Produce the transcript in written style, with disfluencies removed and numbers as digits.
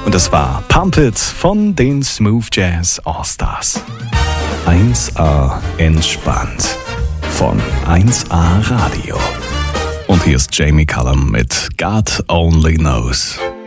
Und das war Pump It von den Smooth Jazz All-Stars. 1A entspannt von 1A Radio. Und hier ist Jamie Cullum mit God Only Knows.